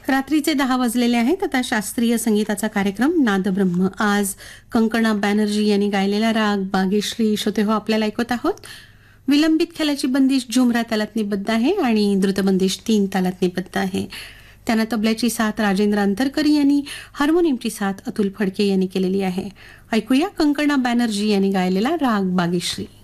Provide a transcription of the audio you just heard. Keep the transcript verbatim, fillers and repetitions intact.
रात्रीचे दहा वाजलेले आहेत. आता शास्त्रीय संगीताचा कार्यक्रम नादब्रह्म. आज कंकणा बॅनर्जी यांनी गायलेला राग बागेश्री श्रोते हो आपल्याला ऐकत आहोत. विलंबित खेळाची बंदिश झुमरा तालात निबद्ध आहे आणि द्रुतबंदिश तीन तालात निबद्ध आहे. त्यांना तबल्याची साथ राजेंद्र अंतरकरी यांनी, हार्मोनियमची साथ अतुल फडके यांनी केलेली आहे. ऐकूया कंकणा बॅनर्जी यांनी गायलेला राग बागेश्री.